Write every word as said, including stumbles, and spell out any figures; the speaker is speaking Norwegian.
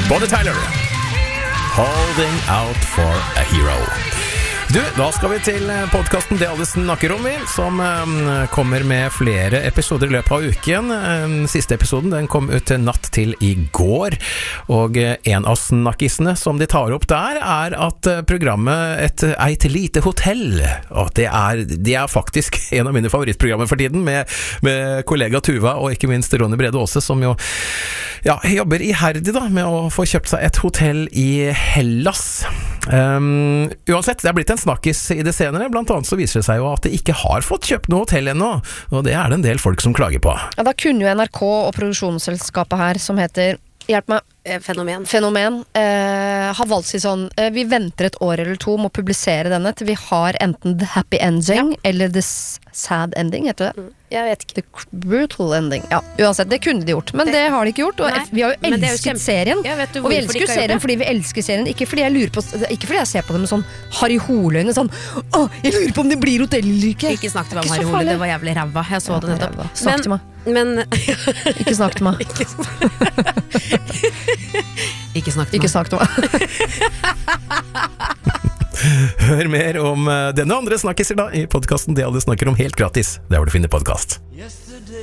Bonnie Tyler, Holding Out for a Hero. Du, da skal vi til podcasten Det alle snakker om vi, som um, kommer med flere episoder i løpet av uken. Um, siste episoden, den kom ut natt til i går, og uh, en av snakkisene som de tar opp der, er at uh, programmet Et eit lite hotell, og det er, det er faktisk en av mine favorittprogrammer for tiden, med, med kollega Tuva, og ikke minst Ronny Brede Aase, som jo ja, jobber iherdig da, med å få kjøpt seg et hotell i Hellas. Um, uansett, det er blitt en snakkis i det senere. Blant annet så viser det seg jo at de ikke har fått kjøpt noe hotell ennå, og det er det en del folk som klager på. Ja, da kunne jo N R K og produksjonsselskapet her, som heter, hjelp meg, Fenomen. Fenomen eh, har valgt seg sånn, eh, vi venter et år eller to med å publisere denne til vi har enten The Happy Ending ja. Eller The Sad Ending, heter det? Mm, jeg vet ikke. The Brutal Ending. Ja, uansett, det kunne de gjort, men det, det har de ikke gjort, og nei, vi har jo elsket kjempe... serien, ja, og vi elsker serien fordi vi elsker serien, ikke fordi jeg lurer på, ikke fordi jeg ser på det med sånn Harry Hole-øyne, sånn, åh, jeg lurer på om det blir hotell eller ikke. Ikke snakk til meg om Harry Hole, det var jævlig ræva, jeg så ja, det nettopp. Snakk til meg. Men... ikke snakk til meg. Ikke Ikke snakk til meg. Ikke snakk til meg. Hør mer om denne andre snakkiser da i podcasten Det alle snakker om helt gratis, der hvor du finner podcast. Yes.